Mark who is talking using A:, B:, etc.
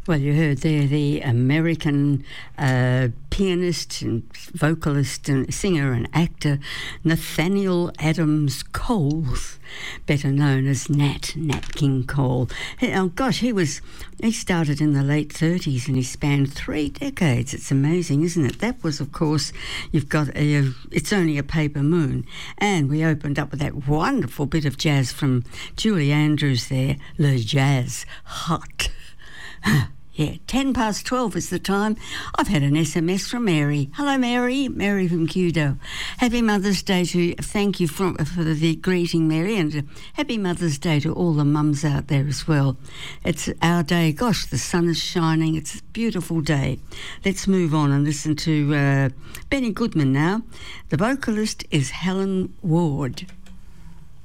A: Well, you heard there the American pianist and vocalist and singer and actor Nathaniel Adams Cole, better known as Nat King Cole. Oh gosh, he started in the late 30s and he spanned 3 decades. It's amazing, isn't it? That was, of course, you've got It's Only a Paper Moon, and we opened up with that wonderful bit of jazz from Julie Andrews there, Le Jazz Hot. Yeah, 12 is the time. I've had an SMS from Mary. Hello, Mary. Mary from Cudo. Happy Mother's Day to you. Thank you for the greeting, Mary, and happy Mother's Day to all the mums out there as well. It's our day. Gosh, the sun is shining. It's a beautiful day. Let's move on and listen to Benny Goodman now. The vocalist is Helen Ward.